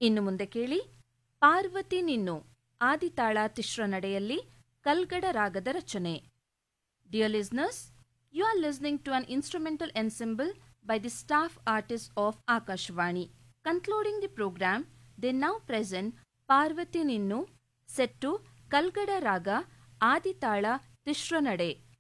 ಇನ್ನು ಮುಂದೆ ಕೇಳಿ ಪಾರ್ವತಿ ನಿನ್ನು ಆದಿತಾಳ ತಿಶ್ರ ನಡೆಯಲ್ಲಿ ಕಲ್ಗಡ ರಾಗದ ರಚನೆ. Dear listeners, you are listening to an instrumental ensemble by the staff artists of Akashvani. Concluding the program, they now present Parvati Ninnu set to Kalgada Raga Aditala Tishranade